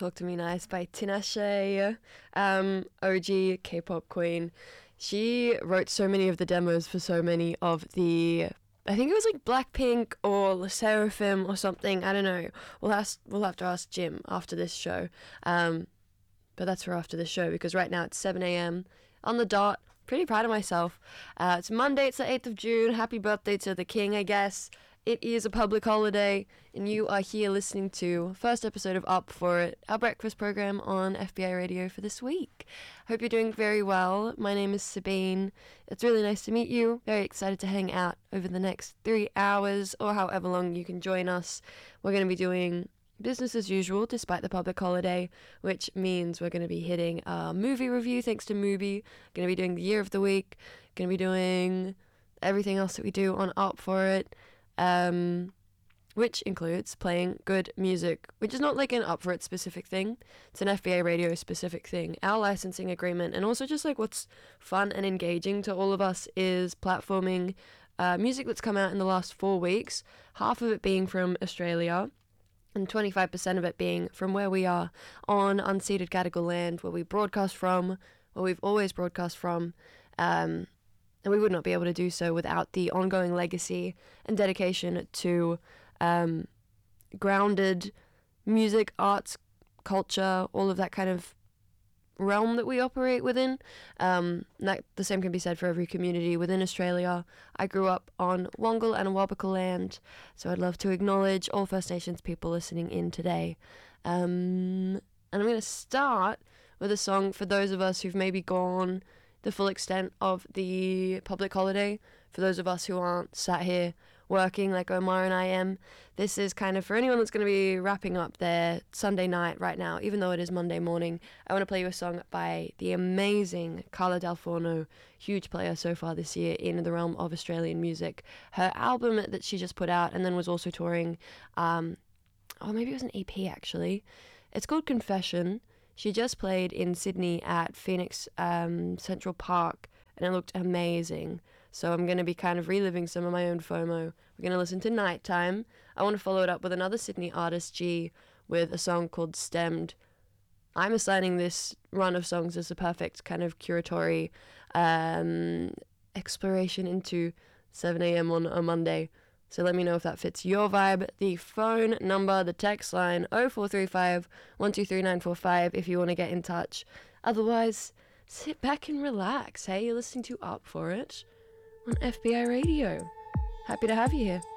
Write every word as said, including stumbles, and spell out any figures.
Talk to Me Nice by Tinashe, um, O G K-pop queen. She wrote so many of the demos for so many of the, I think it was like Blackpink or Le Sserafim or something. I don't know. We'll ask, we'll have to ask Jim after this show. Um, but that's for after this show, because right now it's seven a.m. on the dot. Pretty proud of myself. Uh, it's Monday, it's the eighth of June. Happy birthday to the king, I guess. It is a public holiday, and you are here listening to first episode of Up For It, our breakfast program on F B I Radio for this week. Hope you're doing very well. My name is Sabine. It's really nice to meet you. Very excited to hang out over the next three hours, or however long you can join us. We're going to be doing business as usual, despite the public holiday, which means we're going to be hitting a movie review, thanks to Mubi. Going to be doing the year of the week. Going to be doing everything else that we do on Up For It. Um, which includes playing good music, which is not like an Up For It specific thing. It's an F B A Radio specific thing. Our licensing agreement, and also just like what's fun and engaging to all of us, is platforming uh, music that's come out in the last four weeks, half of it being from Australia, and twenty-five percent of it being from where we are on unceded Gadigal land, where we broadcast from, where we've always broadcast from. Um, And we would not be able to do so without the ongoing legacy and dedication to um, grounded music, arts, culture, all of that kind of realm that we operate within. Um, that the same can be said for every community within Australia. I grew up on Wongal and Awabaka land, so I'd love to acknowledge all First Nations people listening in today. Um, and I'm going to start with a song for those of us who've maybe gone the full extent of the public holiday. For those of us who aren't sat here working like Omar and I am, this is kind of for anyone that's going to be wrapping up their Sunday night right now, even though it is Monday morning. I want to play you a song by the amazing Carla Del Forno, huge player so far this year in the realm of Australian music. Her album that she just put out, and then was also touring, um, oh, maybe it was an E P actually. It's called Confession. She just played in Sydney at Phoenix um, Central Park, and it looked amazing. So I'm going to be kind of reliving some of my own FOMO. We're going to listen to Nighttime. I want to follow it up with another Sydney artist, G, with a song called Stemmed. I'm assigning this run of songs as a perfect kind of curatory um, exploration into seven a.m. on a Monday. So let me know if that fits your vibe. The phone number, the text line, oh four three five, one two three nine four five if you want to get in touch. Otherwise, sit back and relax. Hey, you're listening to Up For It on F B I Radio. Happy to have you here.